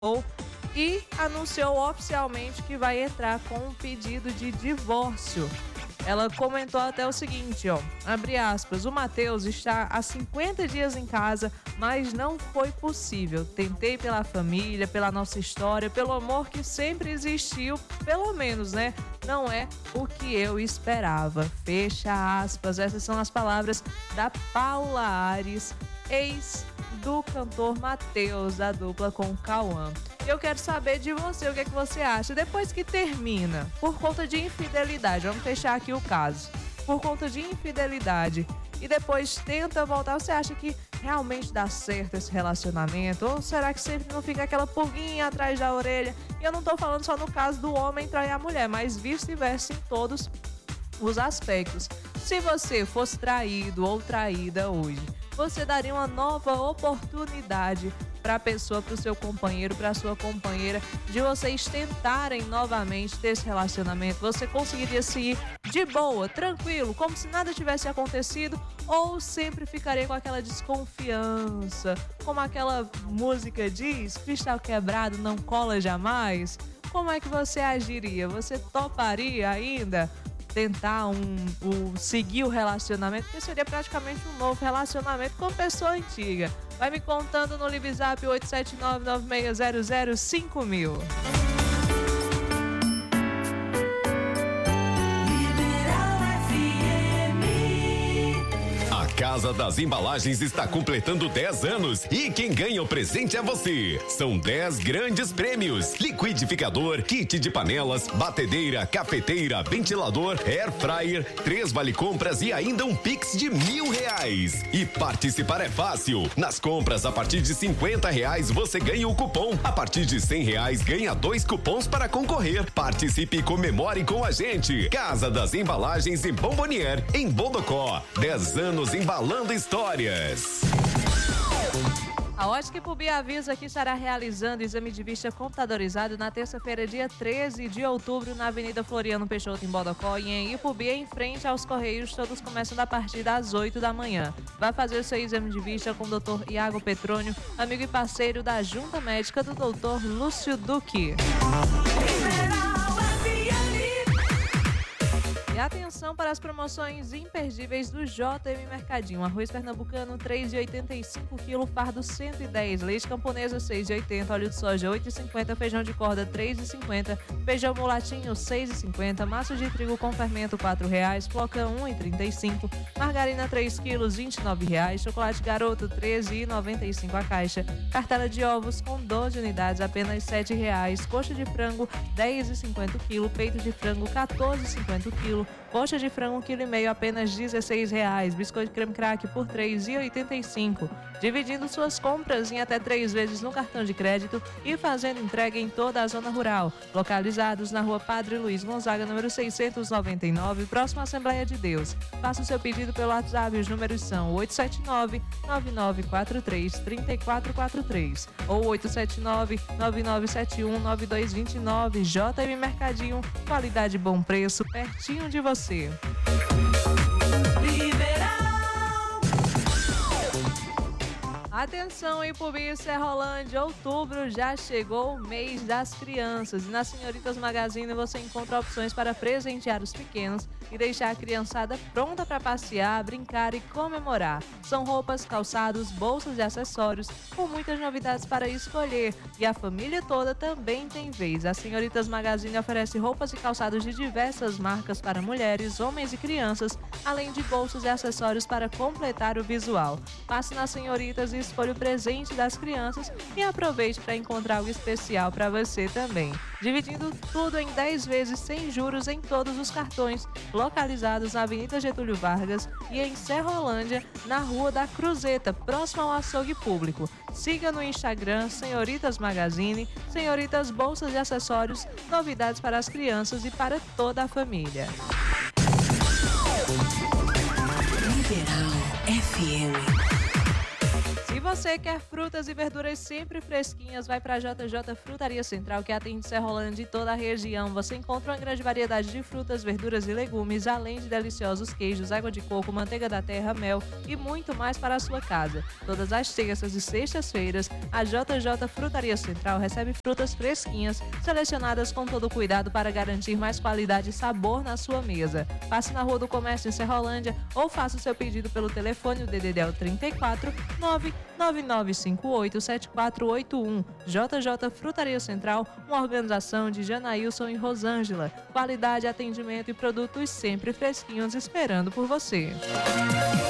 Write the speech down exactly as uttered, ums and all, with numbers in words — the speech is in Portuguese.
e anunciou oficialmente que vai entrar com um pedido de divórcio. Ela comentou até o seguinte, ó, abre aspas, o Matheus está há cinquenta dias em casa, mas não foi possível. Tentei pela família, pela nossa história, pelo amor que sempre existiu, pelo menos, né? Não é o que eu esperava. Fecha aspas. Essas são as palavras da Paula Ares, ex do cantor Matheus, da dupla com o Cauã. Eu quero saber de você, o que é que você acha? Depois que termina, por conta de infidelidade, vamos fechar aqui o caso, por conta de infidelidade, e depois tenta voltar, você acha que realmente dá certo esse relacionamento? Ou será que sempre não fica aquela pulguinha atrás da orelha? E eu não tô falando só no caso do homem trair a mulher, mas vice-versa em todos os aspectos. Se você fosse traído ou traída hoje, você daria uma nova oportunidade para a pessoa, para o seu companheiro, para a sua companheira, de vocês tentarem novamente ter esse relacionamento? Você conseguiria se ir de boa, tranquilo, como se nada tivesse acontecido, ou sempre ficaria com aquela desconfiança, como aquela música diz, cristal quebrado não cola jamais? Como é que você agiria? Você toparia ainda tentar um, um, seguir o relacionamento, porque seria praticamente um novo relacionamento com pessoa antiga? Vai me contando no Libzap oito sete nove, nove seis zero zero, cinco mil. Casa das Embalagens está completando dez anos e quem ganha o presente é você. São dez grandes prêmios: liquidificador, kit de panelas, batedeira, cafeteira, ventilador, air fryer, três vale compras e ainda um Pix de mil reais. E participar é fácil. Nas compras a partir de cinquenta reais você ganha o cupom. A partir de cem reais ganha dois cupons para concorrer. Participe e comemore com a gente. Casa das Embalagens e Bombonier, em Bodocó. dez anos em Embalando Histórias. A Ótica Ipubi avisa que estará realizando exame de vista computadorizado na terça-feira, dia treze de outubro, na Avenida Floriano Peixoto, em Bodocó, e em Ipubi, em frente aos Correios. Todos começam a partir das oito da manhã. Vai fazer o seu exame de vista com o doutor Iago Petrônio, amigo e parceiro da Junta Médica do doutor Lúcio Duque. E atenção para as promoções imperdíveis do J M Mercadinho. Arroz pernambucano três reais e oitenta e cinco centavos, fardo cento e dez. Leite camponesa seis reais e oitenta, óleo de soja oito reais e cinquenta, feijão de corda três reais e cinquenta, feijão mulatinho seis reais e cinquenta, massa de trigo com fermento quatro reais, flocão um real e trinta e cinco, margarina três quilos vinte e nove reais, chocolate garoto treze reais e noventa e cinco a caixa, cartela de ovos com doze unidades apenas sete reais, coxa de frango dez reais e cinquenta o quilo, peito de frango quatorze reais e cinquenta o quilo, coxa de frango um quilo e meio apenas dezesseis reais, biscoito creme crack por três reais e oitenta e cinco, dividindo suas compras em até três vezes no cartão de crédito e fazendo entrega em toda a zona rural, localizados na rua Padre Luiz Gonzaga, número seiscentos e noventa e nove, próximo à Assembleia de Deus. Faça o seu pedido pelo WhatsApp, os números são oito sete nove, nove nove quatro três, três quatro quatro três ou oito sete nove, nove nove sete um, nove dois dois nove. J M Mercadinho, qualidade e bom preço, pertinho de você. Atenção, Ipubi, Serrolândia, outubro já chegou o mês das crianças e na Senhoritas Magazine você encontra opções para presentear os pequenos e deixar a criançada pronta para passear, brincar e comemorar. São roupas, calçados, bolsas e acessórios com muitas novidades para escolher e a família toda também tem vez. A Senhoritas Magazine oferece roupas e calçados de diversas marcas para mulheres, homens e crianças, além de bolsas e acessórios para completar o visual. Passe nas Senhoritas e escolha o presente das crianças e aproveite para encontrar algo especial para você também. Dividindo tudo em dez vezes sem juros em todos os cartões, localizados na Avenida Getúlio Vargas e em Serrolândia, na Rua da Cruzeta, próximo ao açougue público. Siga no Instagram Senhoritas Magazine, Senhoritas Bolsas e Acessórios, novidades para as crianças e para toda a família. Liberal F M. você quer frutas e verduras sempre fresquinhas, vai para a J J Frutaria Central, que atende Serrolândia e toda a região. Você encontra uma grande variedade de frutas, verduras e legumes, além de deliciosos queijos, água de coco, manteiga da terra, mel e muito mais para a sua casa. Todas as terças e sextas-feiras, a J J Frutaria Central recebe frutas fresquinhas, selecionadas com todo cuidado para garantir mais qualidade e sabor na sua mesa. Passe na Rua do Comércio em Serrolândia ou faça o seu pedido pelo telefone, o D D D é o trinta e quatro, nove nove nove cinco oito, sete quatro oito um. J J Frutaria Central, uma organização de Janaílson e Rosângela. Qualidade, atendimento e produtos sempre fresquinhos esperando por você.